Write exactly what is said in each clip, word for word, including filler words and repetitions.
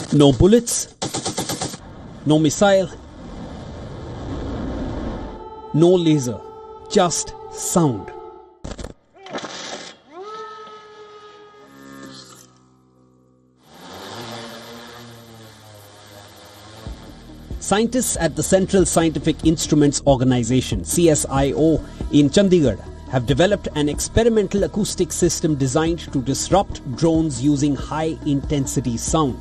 No bullets, no missile, no laser, just sound. Scientists at the Central Scientific Instruments Organization, C S I O, in Chandigarh have developed an experimental acoustic system designed to disrupt drones using high-intensity sound.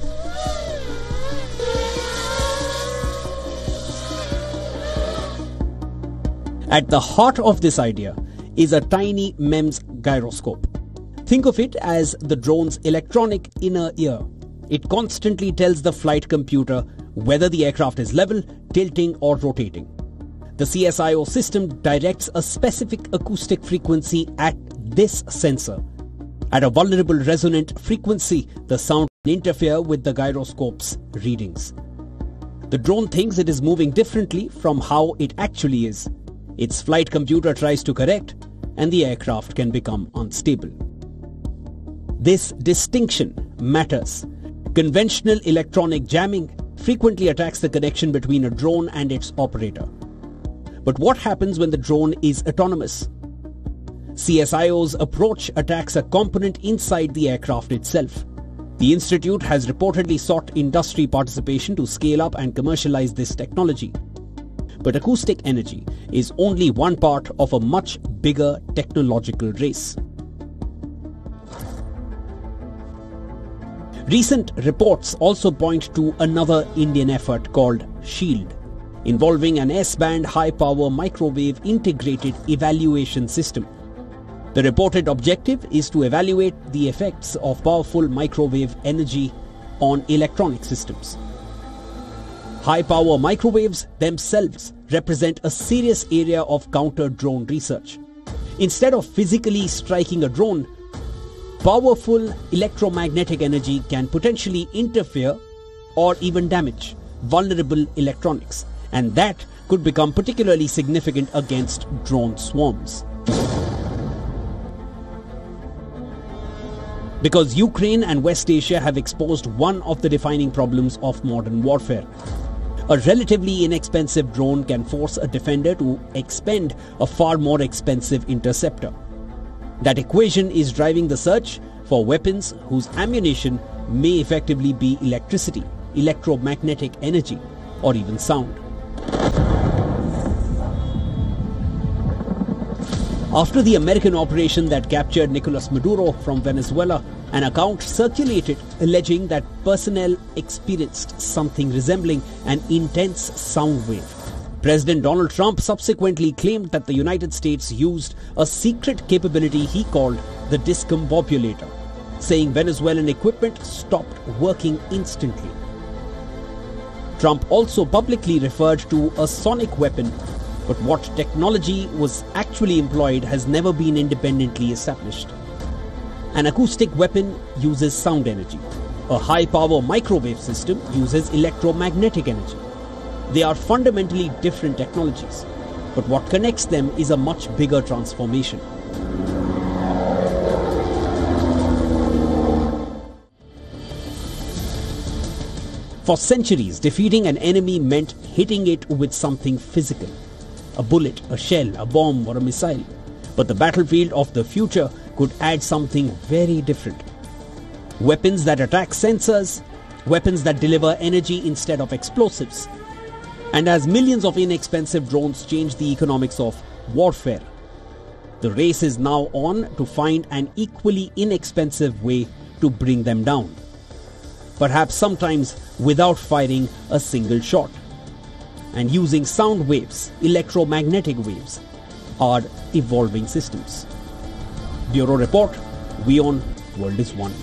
At the heart of this idea is a tiny MEMS gyroscope. Think of it as the drone's electronic inner ear. It constantly tells the flight computer whether the aircraft is level, tilting or rotating. The C S I O system directs a specific acoustic frequency at this sensor. At a vulnerable resonant frequency, the sound can interfere with the gyroscope's readings. The drone thinks it is moving differently from how it actually is. Its flight computer tries to correct, and the aircraft can become unstable. This distinction matters. Conventional electronic jamming frequently attacks the connection between a drone and its operator. But what happens when the drone is autonomous? C S I O's approach attacks a component inside the aircraft itself. The institute has reportedly sought industry participation to scale up and commercialize this technology. But acoustic energy is only one part of a much bigger technological race. Recent reports also point to another Indian effort called SHIELD, involving an S-band high-power microwave integrated evaluation system. The reported objective is to evaluate the effects of powerful microwave energy on electronic systems. High-power microwaves themselves represent a serious area of counter-drone research. Instead of physically striking a drone, powerful electromagnetic energy can potentially interfere or even damage vulnerable electronics, and that could become particularly significant against drone swarms. Because Ukraine and West Asia have exposed one of the defining problems of modern warfare. A relatively inexpensive drone can force a defender to expend a far more expensive interceptor. That equation is driving the search for weapons whose ammunition may effectively be electricity, electromagnetic energy, or even sound. After the American operation that captured Nicolas Maduro from Venezuela, an account circulated alleging that personnel experienced something resembling an intense sound wave. President Donald Trump subsequently claimed that the United States used a secret capability he called the discombobulator, saying Venezuelan equipment stopped working instantly. Trump also publicly referred to a sonic weapon, but what technology was actually employed has never been independently established. An acoustic weapon uses sound energy. A high-power microwave system uses electromagnetic energy. They are fundamentally different technologies, but what connects them is a much bigger transformation. For centuries, defeating an enemy meant hitting it with something physical. A bullet, a shell, a bomb, or a missile. But the battlefield of the future could add something very different. Weapons that attack sensors, weapons that deliver energy instead of explosives. And as millions of inexpensive drones change the economics of warfare, the race is now on to find an equally inexpensive way to bring them down. Perhaps sometimes without firing a single shot. And using sound waves, electromagnetic waves, are evolving systems. Bureau Report, WION, World is One.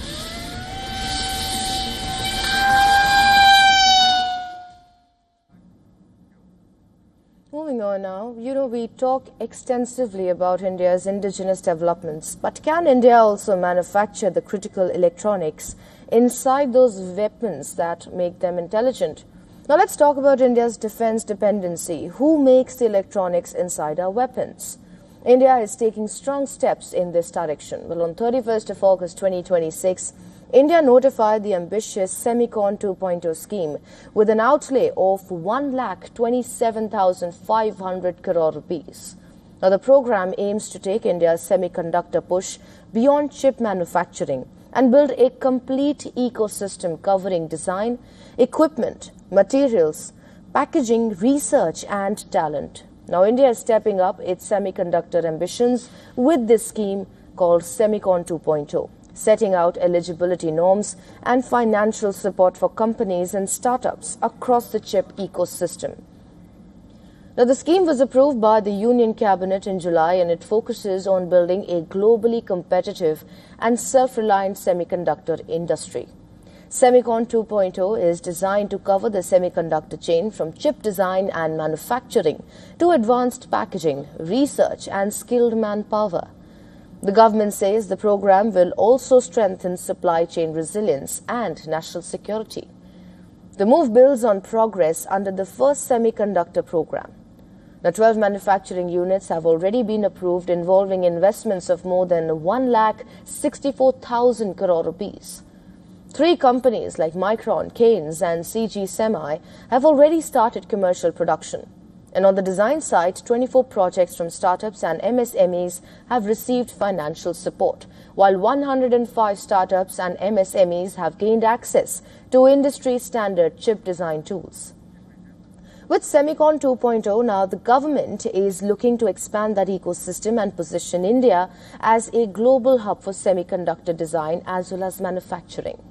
Moving on now, you know, we talk extensively about India's indigenous developments, but can India also manufacture the critical electronics inside those weapons that make them intelligent? Now let's talk about India's defense dependency. Who makes the electronics inside our weapons? India is taking strong steps in this direction. Well, on thirty-first of August twenty twenty-six, India notified the ambitious Semicon two point oh scheme with an outlay of one lakh twenty-seven thousand five hundred crore rupees. Now, the program aims to take India's semiconductor push beyond chip manufacturing and build a complete ecosystem covering design, equipment, materials, packaging, research and talent. Now, India is stepping up its semiconductor ambitions with this scheme called Semicon two point oh, setting out eligibility norms and financial support for companies and startups across the chip ecosystem. Now, the scheme was approved by the Union Cabinet in July, and it focuses on building a globally competitive and self-reliant semiconductor industry. Semicon two point oh is designed to cover the semiconductor chain from chip design and manufacturing to advanced packaging, research and skilled manpower. The government says the program will also strengthen supply chain resilience and national security. The move builds on progress under the first semiconductor program. The twelve manufacturing units have already been approved, involving investments of more than one lakh sixty-four thousand crore rupees. Three companies like Micron, Keynes and C G Semi have already started commercial production. And on the design side, twenty-four projects from startups and M S M Es have received financial support, while one hundred five startups and M S M Es have gained access to industry-standard chip design tools. With Semicon two point oh, now the government is looking to expand that ecosystem and position India as a global hub for semiconductor design as well as manufacturing.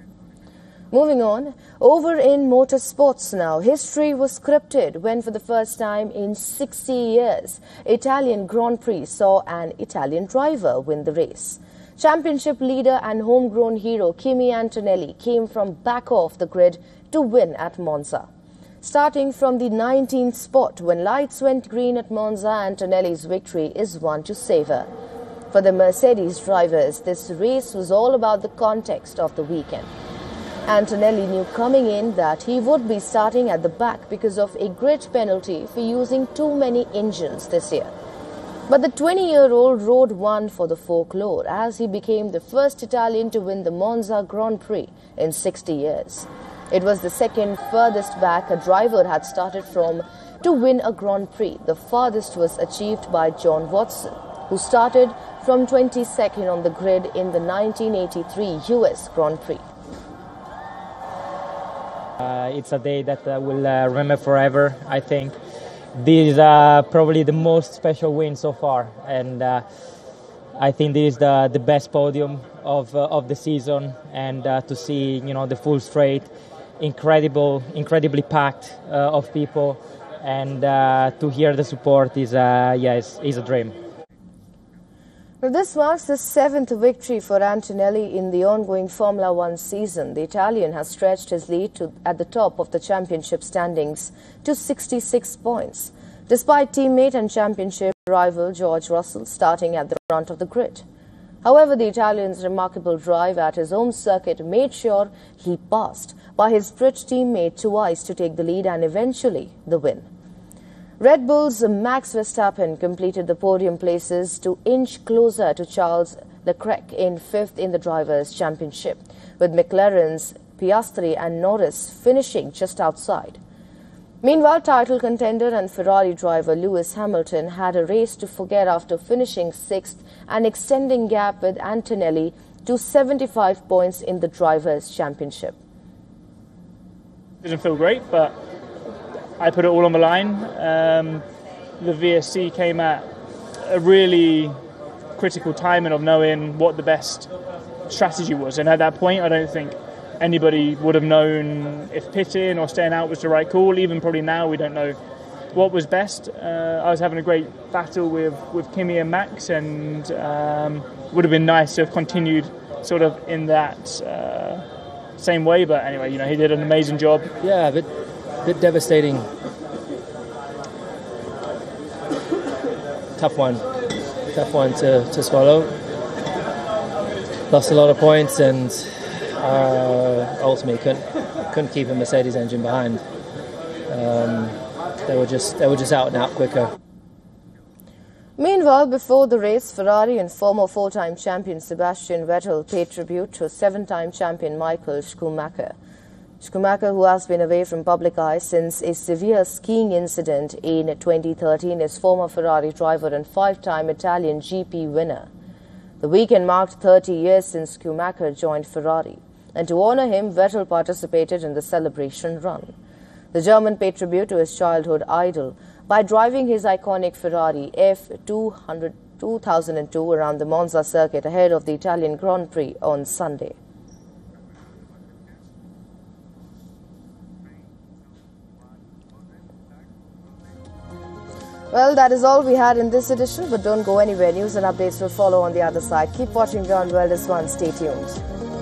Moving on, over in motorsports now, history was scripted when for the first time in sixty years, Italian Grand Prix saw an Italian driver win the race. Championship leader and homegrown hero Kimi Antonelli came from back off the grid to win at Monza. Starting from the nineteenth spot when lights went green at Monza, Antonelli's victory is one to savor. For the Mercedes drivers, this race was all about the context of the weekend. Antonelli knew coming in that he would be starting at the back because of a grid penalty for using too many engines this year. But the twenty-year-old rode one for the folklore as he became the first Italian to win the Monza Grand Prix in sixty years. It was the second furthest back a driver had started from to win a Grand Prix. The farthest was achieved by John Watson, who started from twenty-second on the grid in the nineteen eighty-three U S Grand Prix. Uh, it's a day that uh, we'll uh, remember forever, I think. This is uh, probably the most special win so far, and uh, I think this is the, the best podium of uh, of the season. And uh, to see, you know, the full straight, incredible, incredibly packed uh, of people, and uh, to hear the support is, uh, yeah, is, is a dream. Now, this marks the seventh victory for Antonelli in the ongoing Formula One season. The Italian has stretched his lead to, at the top of the championship standings to sixty-six points, despite teammate and championship rival George Russell starting at the front of the grid. However, the Italian's remarkable drive at his home circuit made sure he passed by his British teammate twice to take the lead and eventually the win. Red Bull's Max Verstappen completed the podium places to inch closer to Charles Leclerc in fifth in the Drivers' Championship, with McLaren's Piastri and Norris finishing just outside. Meanwhile, title contender and Ferrari driver Lewis Hamilton had a race to forget after finishing sixth and extending gap with Antonelli to seventy-five points in the Drivers' Championship. Didn't feel great, but I put it all on the line. Um, the V S C came at a really critical timing of knowing what the best strategy was, and at that point I don't think anybody would have known if pitting or staying out was the right call. Even probably now we don't know what was best. Uh, I was having a great battle with, with Kimi and Max, and um, would have been nice to have continued sort of in that uh, same way, but anyway, you know, he did an amazing job. Yeah, but bit devastating. Tough one. Tough one to, to swallow. Lost a lot of points and uh, ultimately couldn't couldn't keep a Mercedes engine behind. Um, they were just they were just out and out quicker. Meanwhile, before the race, Ferrari and former four-time champion Sebastian Vettel paid tribute to seven-time champion Michael Schumacher. Schumacher, who has been away from public eye since a severe skiing incident in twenty thirteen, is former Ferrari driver and five-time Italian G P winner. The weekend marked thirty years since Schumacher joined Ferrari, and to honor him, Vettel participated in the celebration run. The German paid tribute to his childhood idol by driving his iconic Ferrari F two thousand two around the Monza circuit ahead of the Italian Grand Prix on Sunday. Well, that is all we had in this edition, but don't go anywhere. News and updates will follow on the other side. Keep watching Beyond Wellness One. Stay tuned.